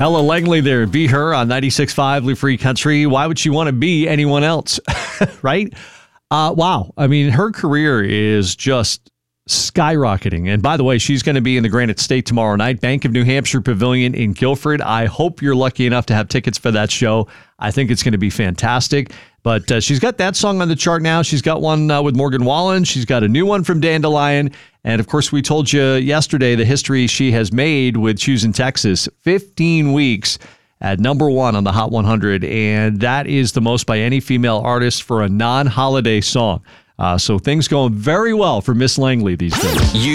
Ella Langley there. Be Her on 96.5 Live Free Country. Why would she want to be anyone else? Right? Wow. I mean, her career is just skyrocketing. And by the way, she's going to be in the Granite State tomorrow night, Bank of New Hampshire Pavilion in Guilford. I hope you're lucky enough to have tickets for that show. I think it's going to be fantastic. But she's got that song on the chart now. She's got one with Morgan Wallen. She's got a new one from Dandelion. And of course, we told you yesterday the history she has made with Choosing Texas. 15 weeks at number one on the Hot 100. And that is the most by any female artist for a non-holiday song. So things going very well for Miss Langley these days.